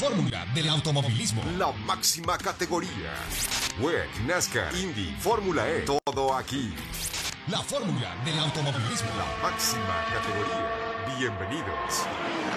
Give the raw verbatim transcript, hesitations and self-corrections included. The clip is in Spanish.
fórmula del automovilismo. La máxima categoría. W E C, NASCAR, Indy, Fórmula E. Todo aquí. La fórmula del automovilismo. La máxima categoría. Bienvenidos.